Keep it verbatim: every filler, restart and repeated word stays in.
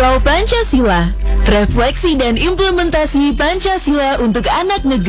Kalau Pancasila, refleksi dan implementasi Pancasila untuk anak negeri.